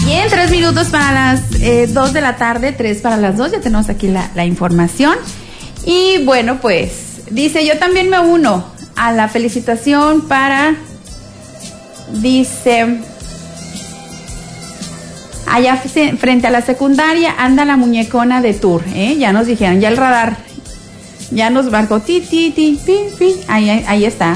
Bien, 3 minutos para las 2 de la tarde, 3 para las 2, ya tenemos aquí la información. Y bueno, pues, dice, yo también me uno a la felicitación para, dice, allá frente a la secundaria anda la muñecona de tour, ya nos dijeron, ya el radar, ya nos marcó, ahí está.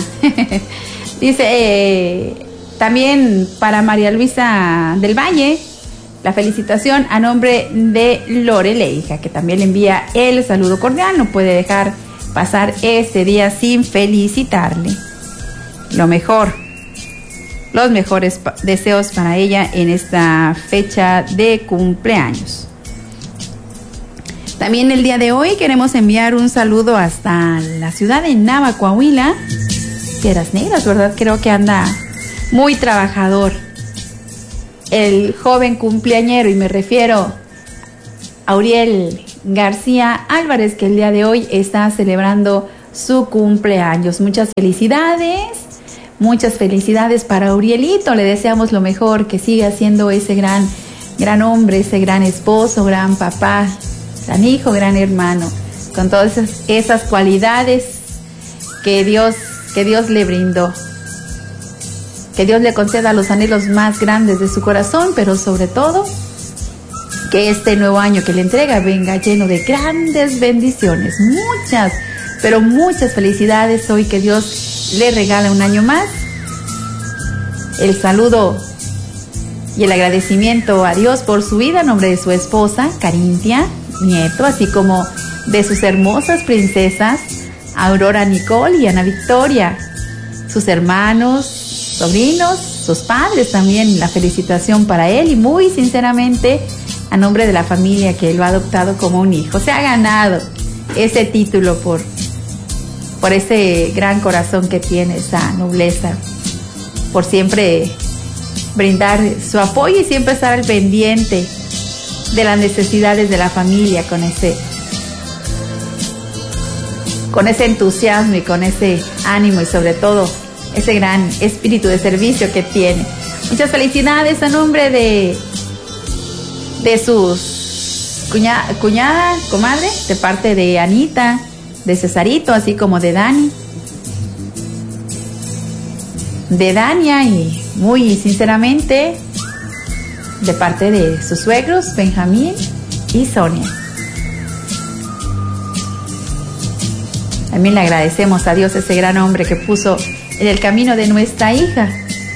Dice, también para María Luisa del Valle, la felicitación a nombre de Lore, la hija, que también le envía el saludo cordial. No puede dejar pasar este día sin felicitarle. Lo mejor, los mejores deseos para ella en esta fecha de cumpleaños. También el día de hoy queremos enviar un saludo hasta la ciudad de Nava, Coahuila. Piedras Negras, ¿verdad? Creo que anda muy trabajador el joven cumpleañero, y me refiero a Uriel García Álvarez, que el día de hoy está celebrando su cumpleaños. Muchas felicidades para Urielito. Le deseamos lo mejor, que siga siendo ese gran hombre, ese gran esposo, gran papá, gran hijo, gran hermano, con todas esas cualidades que Dios le brindó. Que Dios le conceda los anhelos más grandes de su corazón, pero sobre todo, que este nuevo año que le entrega venga lleno de grandes bendiciones. Muchas, pero muchas felicidades hoy, que Dios le regala un año más. El saludo y el agradecimiento a Dios por su vida, en nombre de su esposa, Carintia Nieto, así como de sus hermosas princesas, Aurora Nicole y Ana Victoria, sus hermanos, sobrinos, sus padres también, la felicitación para él, y muy sinceramente a nombre de la familia que lo ha adoptado como un hijo. Se ha ganado ese título por ese gran corazón que tiene, esa nobleza, por siempre brindar su apoyo y siempre estar al pendiente de las necesidades de la familia, con ese entusiasmo y con ese ánimo, y sobre todo ese gran espíritu de servicio que tiene. Muchas felicidades a nombre de sus comadre, de parte de Anita, de Cesarito, así como de Dani, de Dania, y muy sinceramente de parte de sus suegros, Benjamín y Sonia. También le agradecemos a Dios ese gran hombre que puso en el camino de nuestra hija,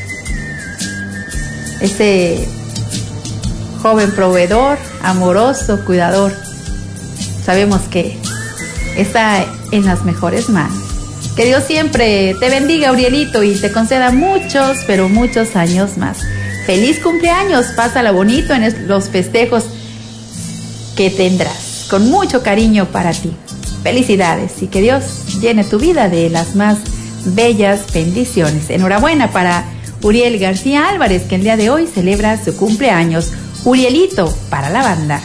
ese joven proveedor, amoroso, cuidador. Sabemos que está en las mejores manos. Que Dios siempre te bendiga, Urielito, y te conceda muchos, pero muchos años más. Feliz cumpleaños, pásala bonito en los festejos que tendrás, con mucho cariño para ti. Felicidades, y que Dios llene tu vida de las más bellas bendiciones. Enhorabuena para Uriel García Álvarez, que el día de hoy celebra su cumpleaños. Urielito para la banda.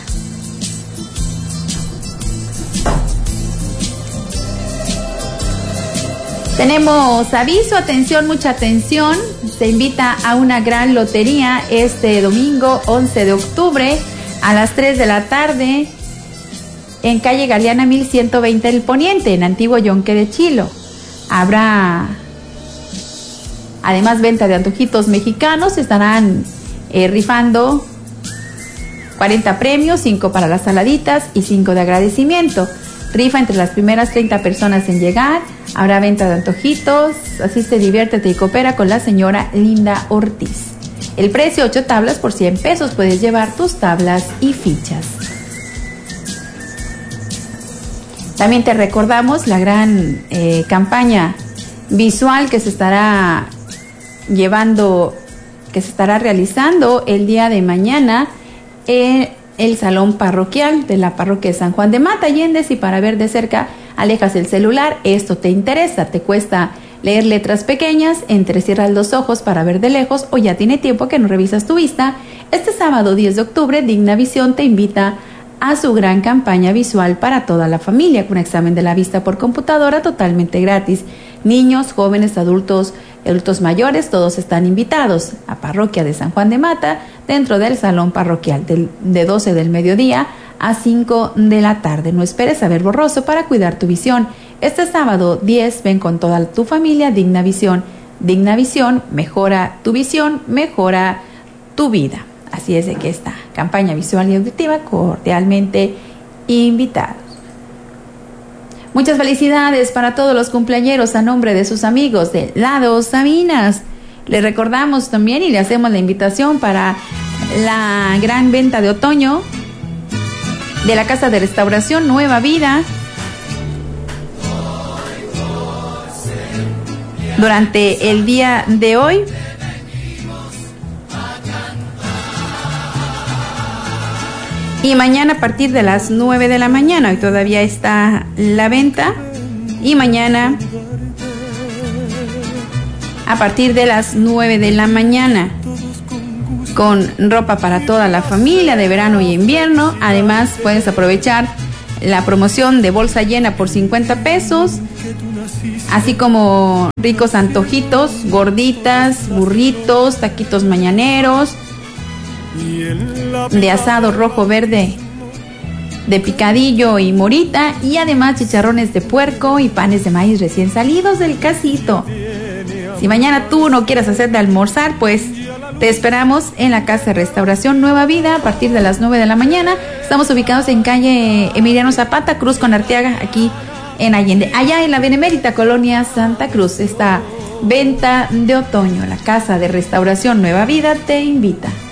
Tenemos aviso, atención, mucha atención. Se invita a una gran lotería este domingo 11 de octubre a las 3 de la tarde en calle Galeana 1120 del Poniente, en Antiguo Yonque de Chilo. Habrá además venta de antojitos mexicanos. Estarán rifando 40 premios, 5 para las saladitas y 5 de agradecimiento. Rifa entre las primeras 30 personas en llegar. Habrá venta de antojitos. Asiste, diviértete y coopera con la señora Linda Ortiz. El precio, 8 tablas por 100 pesos. Puedes llevar tus tablas y fichas. También te recordamos la gran campaña visual que se estará realizando el día de mañana en el salón parroquial de la parroquia de San Juan de Mata, Allende. Y para ver de cerca, alejas el celular. Esto te interesa, te cuesta leer letras pequeñas, cierras los ojos para ver de lejos, o ya tiene tiempo que no revisas tu vista. Este sábado 10 de octubre, Digna Visión te invita a su gran campaña visual para toda la familia, con examen de la vista por computadora totalmente gratis. Niños, jóvenes, adultos mayores, todos están invitados. A Parroquia de San Juan de Mata, dentro del salón parroquial de 12 del mediodía a 5 de la tarde. No esperes a ver borroso para cuidar tu visión. Este sábado 10 ven con toda tu familia Digna Visión. Digna Visión mejora tu visión, mejora tu vida. Así es de que esta campaña visual y auditiva cordialmente invitados. Muchas felicidades para todos los cumpleañeros a nombre de sus amigos de Lado Sabinas. Les recordamos también y le hacemos la invitación para la gran venta de otoño de la Casa de Restauración Nueva Vida. Durante el día de hoy, y mañana a partir de las 9 de la mañana, hoy todavía está la venta, y mañana a partir de las 9 de la mañana, con ropa para toda la familia de verano y invierno. Además puedes aprovechar la promoción de bolsa llena por 50 pesos, así como ricos antojitos, gorditas, burritos, taquitos mañaneros, de asado rojo, verde, de picadillo y morita, y además chicharrones de puerco y panes de maíz recién salidos del casito. Si mañana tú no quieres hacer de almorzar, pues te esperamos en la Casa de Restauración Nueva Vida a partir de las 9 de la mañana. Estamos ubicados en calle Emiliano Zapata, Cruz con Arteaga, aquí en Allende. Allá en la Benemérita Colonia Santa Cruz, esta venta de otoño. La Casa de Restauración Nueva Vida te invita.